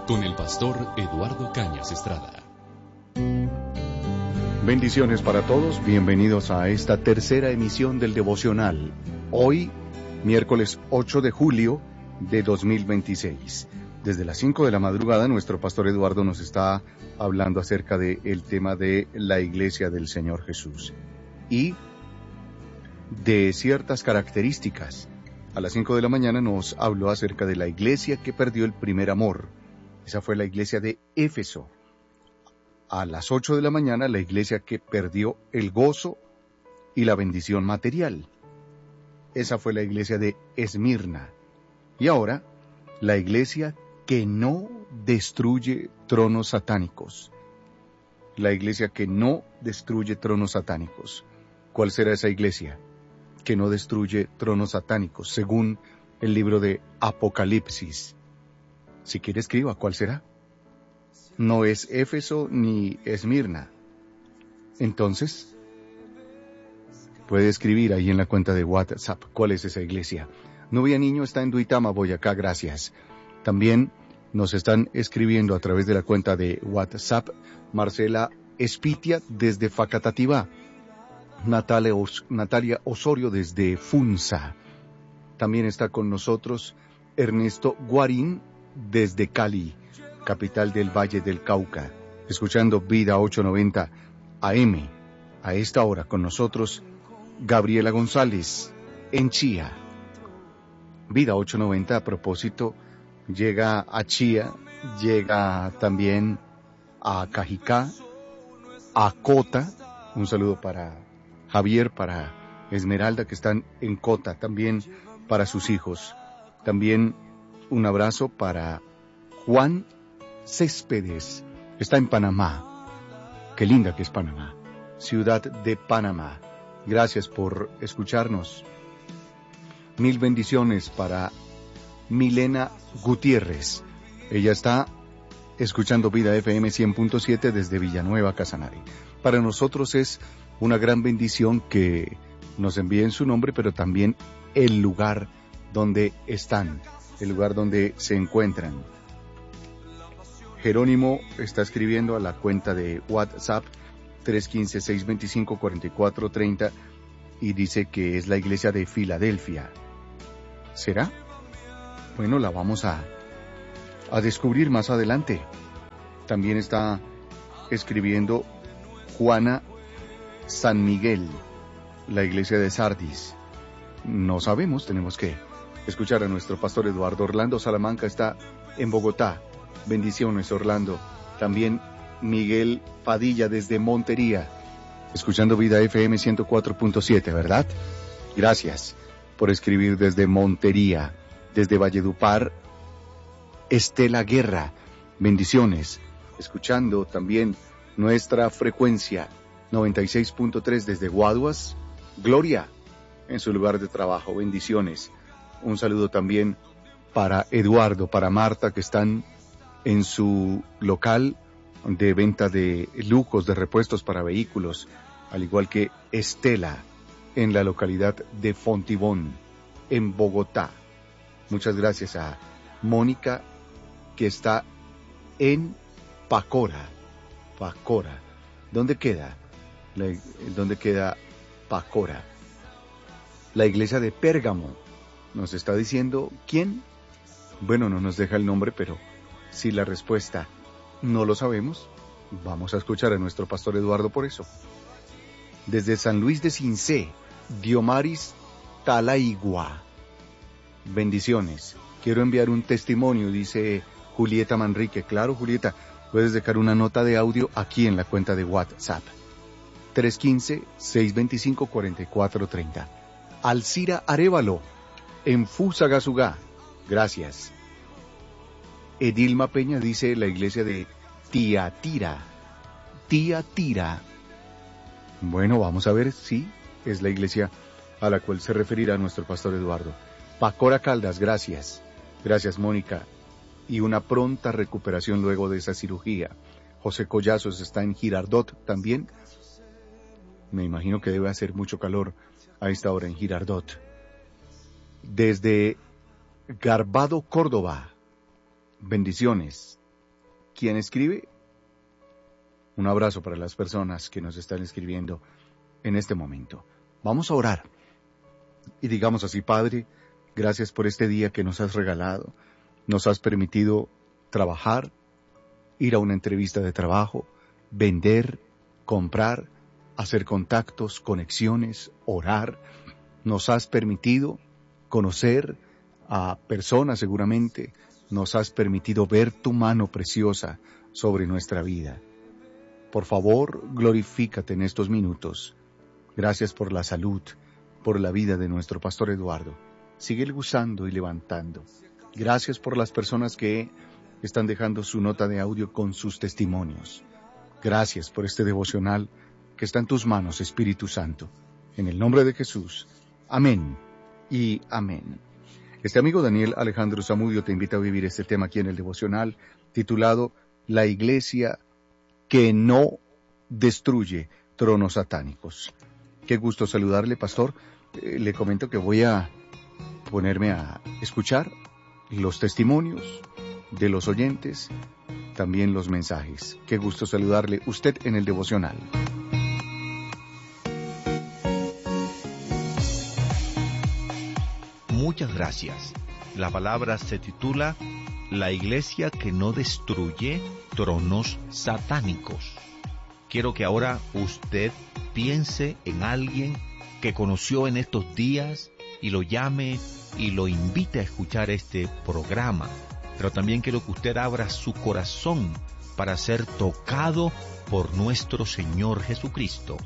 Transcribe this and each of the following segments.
con el pastor Eduardo Cañas Estrada. Bendiciones para todos, bienvenidos a esta tercera emisión del devocional. Hoy, miércoles 8 de julio de 2026. Desde las 5 de la madrugada, nuestro pastor Eduardo nos está hablando acerca del tema de la Iglesia del Señor Jesús y de ciertas características. A las 5 de la mañana nos habló acerca de la iglesia que perdió el primer amor. Esa fue la iglesia de Éfeso. A las 8 de la mañana, la iglesia que perdió el gozo y la bendición material. Esa fue la iglesia de Esmirna. Y ahora, la iglesia que no destruye tronos satánicos. La iglesia que no destruye tronos satánicos. ¿Cuál será esa iglesia que no destruye tronos satánicos, según el libro de Apocalipsis? Si quiere escriba, ¿cuál será? No es Éfeso ni Esmirna. Entonces, puede escribir ahí en la cuenta de WhatsApp, ¿cuál es esa iglesia? Nubia Niño está en Duitama, Boyacá, gracias. También nos están escribiendo a través de la cuenta de WhatsApp, Marcela Espitia desde Facatativá, Natalia Osorio desde Funza. También está con nosotros Ernesto Guarín desde Cali, capital del Valle del Cauca, escuchando Vida 890 AM. A esta hora con nosotros Gabriela González en Chía. Vida 890 a propósito llega a Chía, llega también a Cajicá, a Cota. Un saludo para Javier, para Esmeralda que están en Cota, también para sus hijos. También un abrazo para Juan Céspedes, está en Panamá. Qué linda que es Panamá, ciudad de Panamá. Gracias por escucharnos. Mil bendiciones para Milena Gutiérrez. Ella está escuchando Vida FM 100.7 desde Villanueva, Casanare. Para nosotros es una gran bendición que nos envíen su nombre, pero también el lugar donde están, el lugar donde se encuentran. Jerónimo está escribiendo a la cuenta de WhatsApp 315-625-4430 y dice que es la iglesia de Filadelfia. ¿Será? Bueno, la vamos a descubrir más adelante. También está escribiendo Juana San Miguel, la iglesia de Sardis. No sabemos, tenemos que escuchar a nuestro pastor Eduardo. Orlando Salamanca está en Bogotá. Bendiciones, Orlando. También Miguel Padilla desde Montería, escuchando Vida FM 104.7, ¿verdad? Gracias por escribir desde Montería. Desde Valledupar, Estela Guerra. Bendiciones. Escuchando también nuestra frecuencia 96.3 desde Guaduas. Gloria en su lugar de trabajo. Bendiciones. Un saludo también para Eduardo, para Marta, que están en su local de venta de lujos, de repuestos para vehículos, al igual que Estela, en la localidad de Fontibón, en Bogotá. Muchas gracias a Mónica, que está en Pacora. Pacora. ¿Dónde queda? ¿Dónde queda Pacora? La iglesia de Pérgamo. Nos está diciendo quién. Bueno, no nos deja el nombre, pero si la respuesta no lo sabemos, vamos a escuchar a nuestro pastor Eduardo por eso. Desde San Luis de Cincé, Diomaris Talaigua. Bendiciones. Quiero enviar un testimonio, dice Julieta Manrique. Claro, Julieta, puedes dejar una nota de audio aquí en la cuenta de WhatsApp. 315-625-4430. Alcira Arévalo, en Fusagasugá. Gracias. Edilma Peña dice la iglesia de Tiatira. Tiatira. Bueno, vamos a ver si es la iglesia a la cual se referirá nuestro pastor Eduardo. Pacora Caldas, gracias. Gracias, Mónica. Y una pronta recuperación luego de esa cirugía. José Collazos está en Girardot también. Me imagino que debe hacer mucho calor a esta hora en Girardot. Desde Garbado, Córdoba. Bendiciones. ¿Quién escribe? Un abrazo para las personas que nos están escribiendo en este momento. Vamos a orar. Y digamos así: Padre, gracias por este día que nos has regalado. Nos has permitido trabajar, ir a una entrevista de trabajo, vender, comprar, hacer contactos, conexiones, orar. Nos has permitido conocer a personas seguramente. Nos has permitido ver tu mano preciosa sobre nuestra vida. Por favor, glorifícate en estos minutos. Gracias por la salud, por la vida de nuestro pastor Eduardo. Sigue gozando y levantando. Gracias por las personas que están dejando su nota de audio con sus testimonios. Gracias por este devocional que está en tus manos, Espíritu Santo. En el nombre de Jesús. Amén y amén. Este amigo Daniel Alejandro Zamudio te invita a vivir este tema aquí en el devocional, titulado La iglesia que no destruye tronos satánicos. Qué gusto saludarle, pastor. Le comento que voy a ponerme a escuchar los testimonios de los oyentes, también los mensajes. Qué gusto saludarle, usted en el devocional. Muchas gracias. La palabra se titula La iglesia que no destruye tronos satánicos. Quiero que ahora usted piense en alguien que conoció en estos días y lo llame y lo invite a escuchar este programa. Pero también quiero que usted abra su corazón para ser tocado por nuestro Señor Jesucristo.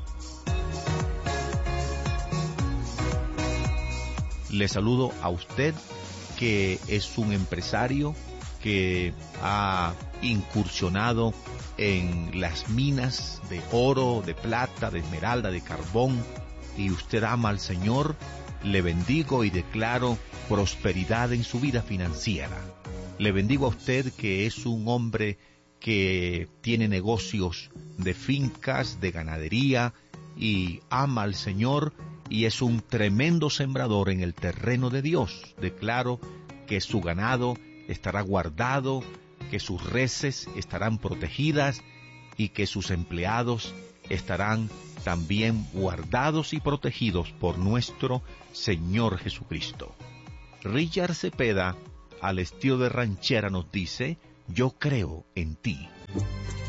Le saludo a usted que es un empresario que ha incursionado en las minas de oro, de plata, de esmeralda, de carbón, y usted ama al Señor. Le bendigo y declaro prosperidad en su vida financiera. Le bendigo a usted que es un hombre que tiene negocios de fincas, de ganadería, y ama al Señor y es un tremendo sembrador en el terreno de Dios. Declaro que su ganado estará guardado, que sus reses estarán protegidas y que sus empleados estarán también guardados y protegidos por nuestro Señor Jesucristo. Richard Cepeda, al estilo de ranchera, nos dice: yo creo en ti.